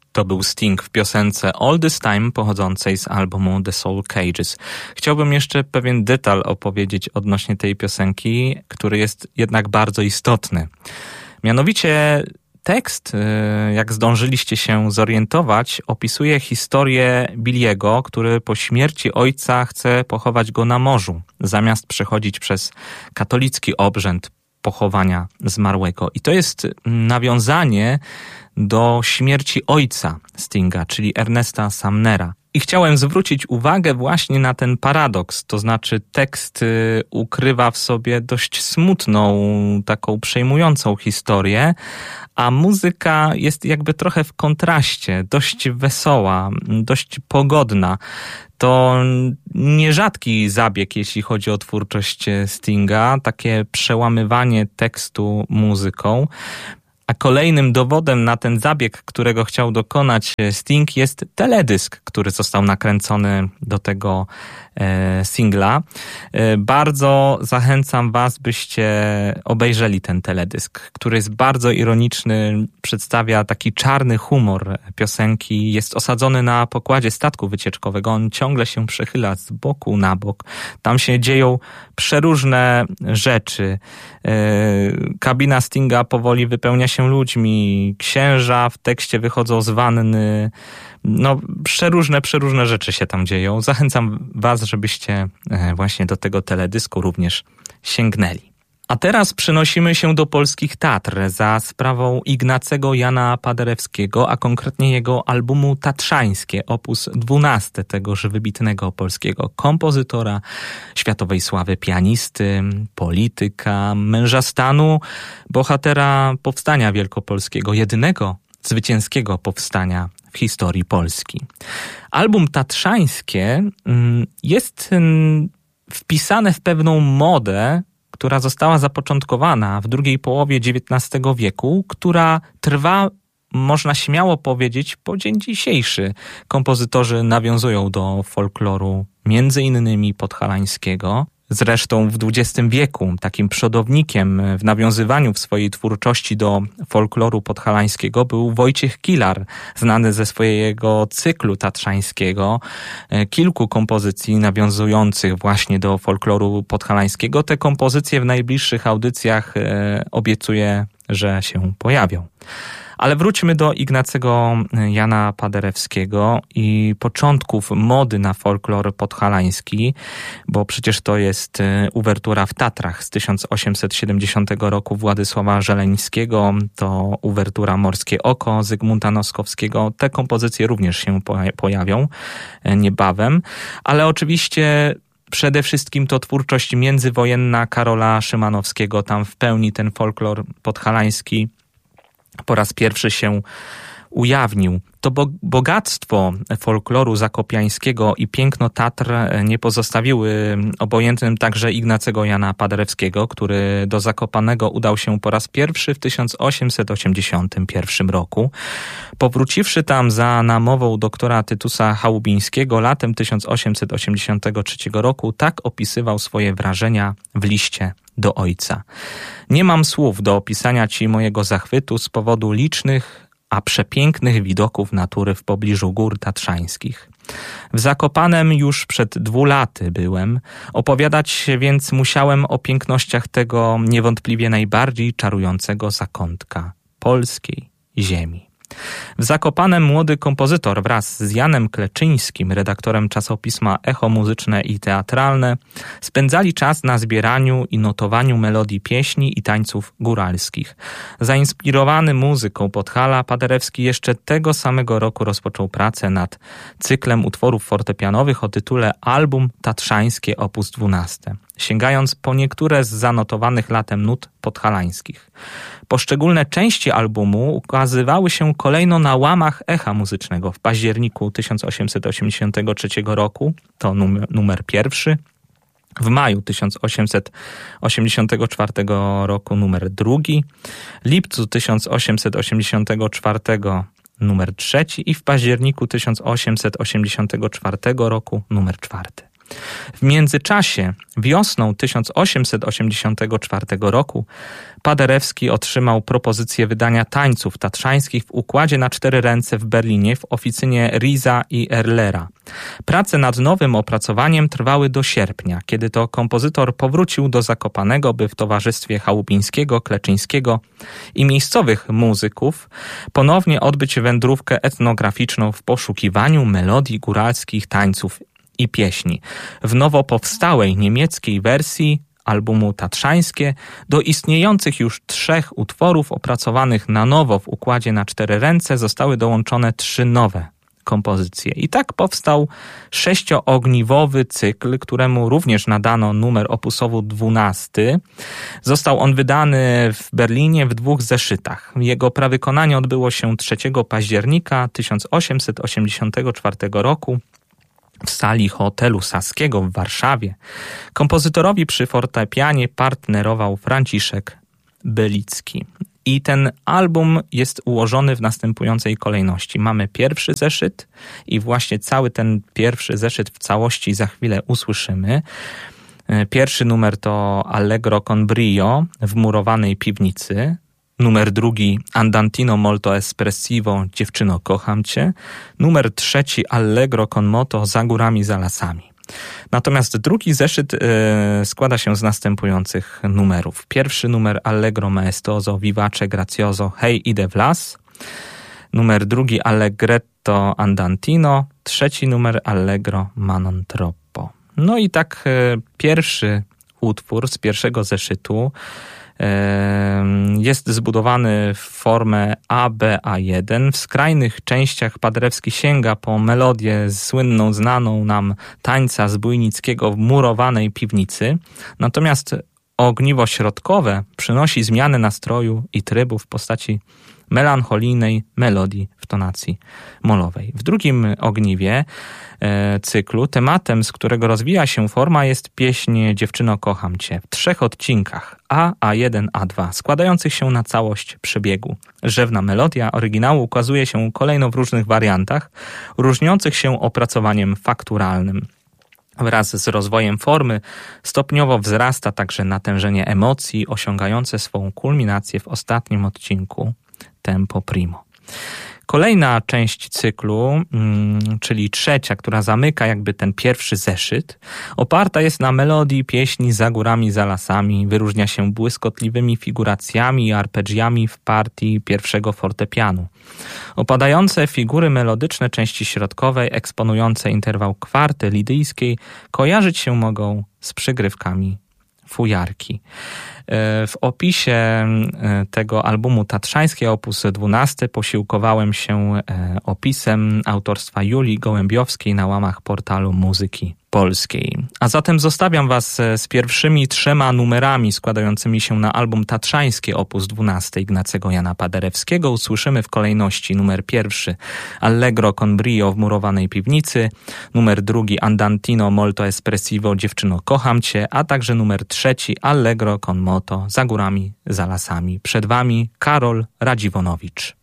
To był Sting w piosence All This Time pochodzącej z albumu The Soul Cages. Chciałbym jeszcze pewien detal opowiedzieć odnośnie tej piosenki, który jest jednak bardzo istotny. Mianowicie tekst, jak zdążyliście się zorientować, opisuje historię Billiego, który po śmierci ojca chce pochować go na morzu, zamiast przechodzić przez katolicki obrzęd pochowania zmarłego. I to jest nawiązanie do śmierci ojca Stinga, czyli Ernesta Sumnera. I chciałem zwrócić uwagę właśnie na ten paradoks, to znaczy tekst ukrywa w sobie dość smutną, taką przejmującą historię, a muzyka jest jakby trochę w kontraście, dość wesoła, dość pogodna. To nierzadki zabieg, jeśli chodzi o twórczość Stinga, takie przełamywanie tekstu muzyką. A kolejnym dowodem na ten zabieg, którego chciał dokonać Sting, jest teledysk, który został nakręcony do tego singla. Bardzo zachęcam was, byście obejrzeli ten teledysk, który jest bardzo ironiczny, przedstawia taki czarny humor piosenki, jest osadzony na pokładzie statku wycieczkowego, on ciągle się przechyla z boku na bok. Tam się dzieją przeróżne rzeczy. Kabina Stinga powoli wypełnia się ludźmi, księża w tekście wychodzą z wanny, no przeróżne rzeczy się tam dzieją. Zachęcam was, żebyście właśnie do tego teledysku również sięgnęli. A teraz przenosimy się do polskich Tatr za sprawą Ignacego Jana Paderewskiego, a konkretnie jego albumu Tatrzańskie, opus 12 tegoż wybitnego polskiego kompozytora, światowej sławy pianisty, polityka, męża stanu, bohatera powstania wielkopolskiego, jedynego zwycięskiego powstania w historii Polski. Album Tatrzańskie jest wpisane w pewną modę, która została zapoczątkowana w drugiej połowie XIX wieku, która trwa, można śmiało powiedzieć, po dzień dzisiejszy. Kompozytorzy nawiązują do folkloru między innymi podhalańskiego. Zresztą w XX wieku takim przodownikiem w nawiązywaniu w swojej twórczości do folkloru podhalańskiego był Wojciech Kilar, znany ze swojego cyklu tatrzańskiego, kilku kompozycji nawiązujących właśnie do folkloru podhalańskiego. Te kompozycje w najbliższych audycjach obiecuję, że się pojawią. Ale wróćmy do Ignacego Jana Paderewskiego i początków mody na folklor podhalański, bo przecież to jest uwertura w Tatrach z 1870 roku Władysława Żeleńskiego, to uwertura Morskie Oko Zygmunta Noskowskiego. Te kompozycje również się pojawią niebawem, ale oczywiście przede wszystkim to twórczość międzywojenna Karola Szymanowskiego, tam w pełni ten folklor podhalański po raz pierwszy się ujawnił. To bogactwo folkloru zakopiańskiego i piękno Tatr nie pozostawiły obojętnym także Ignacego Jana Paderewskiego, który do Zakopanego udał się po raz pierwszy w 1881 roku. Powróciwszy tam za namową doktora Tytusa Chałubińskiego latem 1883 roku, tak opisywał swoje wrażenia w liście do ojca. Nie mam słów do opisania ci mojego zachwytu z powodu licznych, a przepięknych widoków natury w pobliżu gór tatrzańskich. W Zakopanem już przed 2 laty byłem, opowiadać więc musiałem o pięknościach tego niewątpliwie najbardziej czarującego zakątka polskiej ziemi. W Zakopanem młody kompozytor wraz z Janem Kleczyńskim, redaktorem czasopisma Echo Muzyczne i Teatralne, spędzali czas na zbieraniu i notowaniu melodii pieśni i tańców góralskich. Zainspirowany muzyką Podhala, Paderewski jeszcze tego samego roku rozpoczął pracę nad cyklem utworów fortepianowych o tytule Album Tatrzańskie opus 12, sięgając po niektóre z zanotowanych latem nut podhalańskich. Poszczególne części albumu ukazywały się kolejno na łamach Echa Muzycznego w październiku 1883 roku, to numer 1, w maju 1884 roku numer 2, lipcu 1884 numer 3 i w październiku 1884 roku numer 4. W międzyczasie, wiosną 1884 roku, Paderewski otrzymał propozycję wydania tańców tatrzańskich w układzie na 4 ręce w Berlinie w oficynie Riesa i Erlera. Prace nad nowym opracowaniem trwały do sierpnia, kiedy to kompozytor powrócił do Zakopanego, by w towarzystwie Chałubińskiego, Kleczyńskiego i miejscowych muzyków ponownie odbyć wędrówkę etnograficzną w poszukiwaniu melodii góralskich tańców i pieśni. W nowo powstałej niemieckiej wersji albumu Tatrzańskie do istniejących już 3 utworów opracowanych na nowo w układzie na 4 ręce zostały dołączone 3 nowe kompozycje. I tak powstał 6-ogniwowy cykl, któremu również nadano numer opusowu 12. Został on wydany w Berlinie w 2 zeszytach. Jego prawykonanie odbyło się 3 października 1884 roku w sali hotelu Saskiego w Warszawie. Kompozytorowi przy fortepianie partnerował Franciszek Belicki. I ten album jest ułożony w następującej kolejności. Mamy pierwszy zeszyt i właśnie cały ten pierwszy zeszyt w całości za chwilę usłyszymy. Pierwszy numer to Allegro con brio w murowanej piwnicy. Numer 2 Andantino molto espressivo, dziewczyno kocham cię. Numer 3 Allegro con moto, za górami, za lasami. Natomiast drugi zeszyt składa się z następujących numerów. Pierwszy numer Allegro maestoso, vivace grazioso, hej idę w las. Numer 2 Allegretto andantino. 3 numer Allegro ma non troppo. No i tak pierwszy utwór z pierwszego zeszytu jest zbudowany w formę ABA1. W skrajnych częściach Paderewski sięga po melodię słynną, znaną nam tańca zbójnickiego w murowanej piwnicy. Natomiast ogniwo środkowe przynosi zmianę nastroju i trybu w postaci melancholijnej melodii w tonacji molowej. W drugim ogniwie cyklu tematem, z którego rozwija się forma, jest pieśń Dziewczyno kocham cię w 3 odcinkach A1, A2, składających się na całość przebiegu. Rzewna melodia oryginału ukazuje się kolejno w różnych wariantach, różniących się opracowaniem fakturalnym. Wraz z rozwojem formy stopniowo wzrasta także natężenie emocji, osiągające swą kulminację w ostatnim odcinku Tempo Primo. Kolejna część cyklu, czyli 3, która zamyka jakby ten pierwszy zeszyt, oparta jest na melodii pieśni Za górami, za lasami, wyróżnia się błyskotliwymi figuracjami i arpeggiami w partii pierwszego fortepianu. Opadające figury melodyczne części środkowej, eksponujące interwał kwarty lidyjskiej, kojarzyć się mogą z przygrywkami fujarki. W opisie tego albumu Tatrzańskie op. 12 posiłkowałem się opisem autorstwa Julii Gołębiowskiej na łamach portalu Muzyki Polskiej. A zatem zostawiam Was z pierwszymi 3 numerami składającymi się na album Tatrzańskie op. 12 Ignacego Jana Paderewskiego. Usłyszymy w kolejności numer 1 Allegro con brio w murowanej piwnicy, numer 2 Andantino molto espressivo, dziewczyno kocham cię, a także numer 3 Allegro con moto, za górami, za lasami. Przed Wami Karol Radziwonowicz.